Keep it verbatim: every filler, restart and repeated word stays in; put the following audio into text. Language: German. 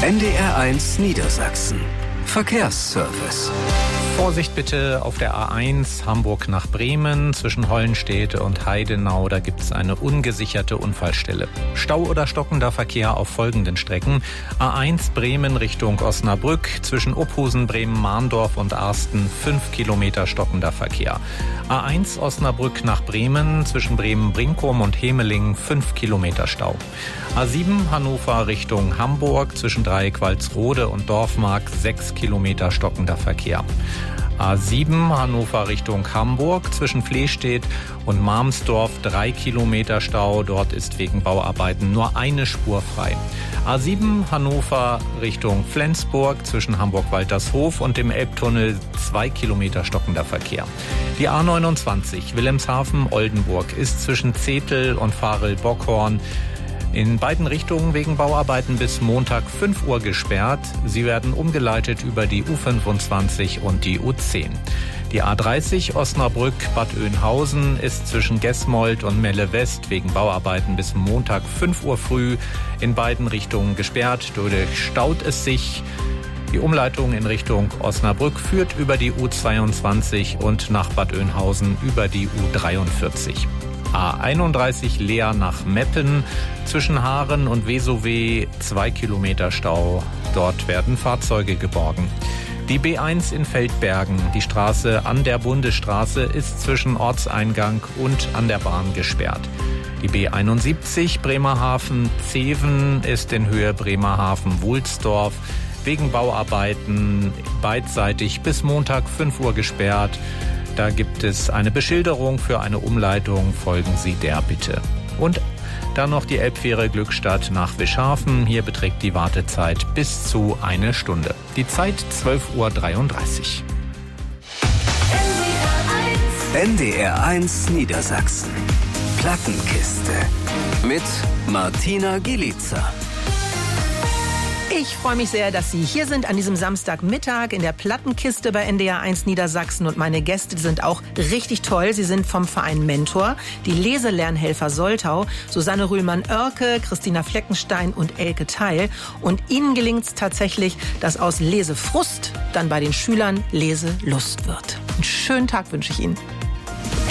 N D R eins Niedersachsen. Verkehrsservice. Vorsicht bitte auf der A eins Hamburg nach Bremen zwischen Hollenstede und Heidenau. Da gibt es eine ungesicherte Unfallstelle. Stau oder stockender Verkehr auf folgenden Strecken. A eins Bremen Richtung Osnabrück zwischen Uphusen, Bremen-Mahndorf und Arsten fünf Kilometer stockender Verkehr. A eins Osnabrück nach Bremen zwischen Bremen-Brinkum und Hemeling fünf Kilometer Stau. A sieben Hannover Richtung Hamburg zwischen Dreieck-Walsrode und Dorfmark sechs Kilometer stockender Verkehr. A sieben Hannover Richtung Hamburg zwischen Flehstedt und Marmsdorf drei Kilometer Stau. Dort ist wegen Bauarbeiten nur eine Spur frei. A sieben Hannover Richtung Flensburg zwischen Hamburg-Waltershof und dem Elbtunnel zwei Kilometer stockender Verkehr. Die A neunundzwanzig Wilhelmshaven-Oldenburg ist zwischen Zetel und Varel-Bockhorn in beiden Richtungen wegen Bauarbeiten bis Montag fünf Uhr gesperrt. Sie werden umgeleitet über die U fünfundzwanzig und die U zehn. Die A dreißig Osnabrück-Bad Oeynhausen ist zwischen Gesmold und Melle West wegen Bauarbeiten bis Montag fünf Uhr früh in beiden Richtungen gesperrt. Dadurch staut es sich. Die Umleitung in Richtung Osnabrück führt über die U zweiundzwanzig und nach Bad Oeynhausen über die U dreiundvierzig. A einunddreißig Leer nach Meppen zwischen Haaren und Vesowe zwei Kilometer Stau. Dort werden Fahrzeuge geborgen. Die B eins in Feldbergen, die Straße an der Bundesstraße, ist zwischen Ortseingang und an der Bahn gesperrt. Die B einundsiebzig Bremerhaven-Zeven ist in Höhe Bremerhaven-Wulsdorf wegen Bauarbeiten beidseitig bis Montag fünf Uhr gesperrt. Da gibt es eine Beschilderung für eine Umleitung. Folgen Sie der bitte. Und dann noch die Elbfähre Glückstadt nach Wischhafen. Hier beträgt die Wartezeit bis zu eine Stunde. Die Zeit zwölf Uhr dreiunddreißig. N D R eins Niedersachsen. Plattenkiste. Mit Martina Gielica. Ich freue mich sehr, dass Sie hier sind an diesem Samstagmittag in der Plattenkiste bei N D R eins Niedersachsen. Und meine Gäste sind auch richtig toll. Sie sind vom Verein Mentor, die Leselernhelfer Soltau, Susanne Rühlmann-Oerke, Christina Fleckenstein und Elke Theil. Und ihnen gelingt es tatsächlich, dass aus Lesefrust dann bei den Schülern Leselust wird. Einen schönen Tag wünsche ich Ihnen.